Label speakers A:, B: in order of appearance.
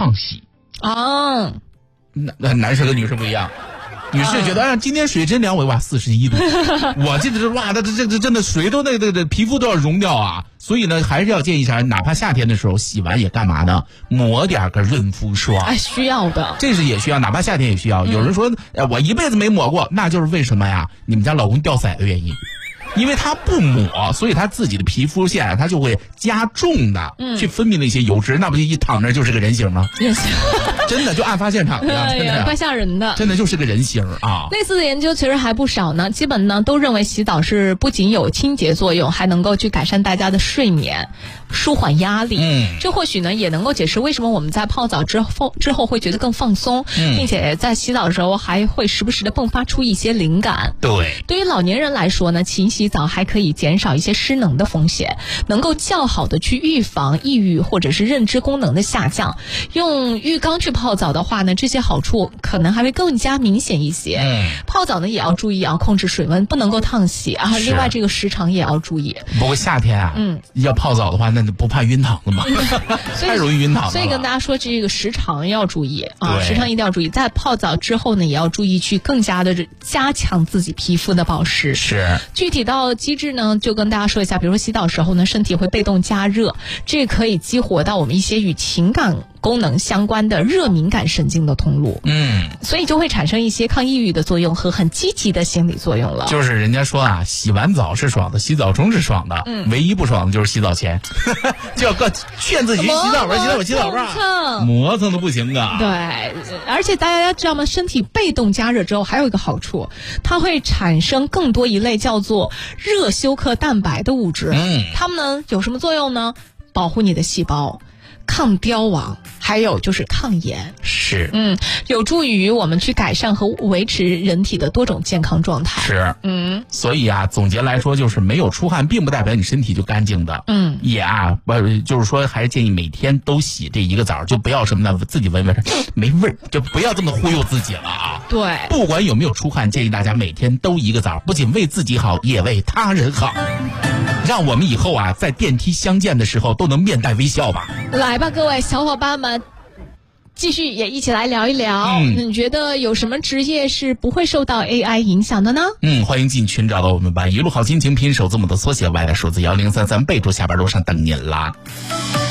A: 抗洗
B: 啊。
A: 那男士跟女士不一样。女士觉得今天水真凉，哇41度，我记得是哇，这真的水都那皮肤都要融掉啊。所以呢，还是要建议一下，哪怕夏天的时候洗完也干嘛呢？抹点个润肤霜。
B: 需要的，
A: 这是也需要，哪怕夏天也需要。有人说，我一辈子没抹过，那就是为什么呀？你们家老公掉色的原因。因为他不抹，所以他自己的皮肤线他就会加重的去分泌那些油脂，那不就一躺着就是个人形吗？真的就案发现场一样，真的
B: 怪吓人的，
A: 真的就是个人形啊。
B: 类似的研究其实还不少呢，基本呢都认为洗澡是不仅有清洁作用，还能够去改善大家的睡眠，舒缓压力。这或许呢也能够解释为什么我们在泡澡之后会觉得更放松，并且在洗澡的时候还会时不时的迸发出一些灵感。对于老年人来说呢，勤洗澡还可以减少一些失能的风险，能够较好的去预防抑郁或者是认知功能的下降。用浴缸去泡澡的话呢，这些好处可能还会更加明显一些。泡澡呢也要注意控制水温，不能够烫洗啊。另外这个时长也要注意。
A: 不过夏天要泡澡的话，那不怕晕堂子吗？太容易晕堂子了。
B: 所以跟大家说，这个时长要注意啊，时长一定要注意。在泡澡之后呢，也要注意去更加的加强自己皮肤的保湿。
A: 是。
B: 具体到机制呢，就跟大家说一下，比如说洗澡时候呢，身体会被动加热，这可以激活到我们一些与情感功能相关的热敏感神经的通路，所以就会产生一些抗抑郁的作用和很积极的心理作用了。
A: 就是人家说洗完澡是爽的，洗澡中是爽的，唯一不爽的就是洗澡前，就要劝自己洗澡吧，磨蹭的不行啊。
B: 对，而且大家知道吗？身体被动加热之后还有一个好处，它会产生更多一类叫做热休克蛋白的物质。它们呢有什么作用呢？保护你的细胞，抗凋亡，还有就是抗炎。
A: 是。
B: 有助于我们去改善和维持人体的多种健康状态。
A: 是。所以总结来说，就是没有出汗并不代表你身体就干净的。也就是说还是建议每天都洗这一个澡，就不要什么呢自己闻没味儿，就不要这么忽悠自己了啊。
B: 对。
A: 不管有没有出汗，建议大家每天都一个澡，不仅为自己好，也为他人好。让我们以后在电梯相见的时候都能面带微笑吧。
B: 来吧，各位小伙伴们，继续也一起来聊一聊。你觉得有什么职业是不会受到 AI 影响的呢？
A: 欢迎进群找到我们班，一路好心情拼手字母的缩写，外来数字1033，备注下班路上等您啦。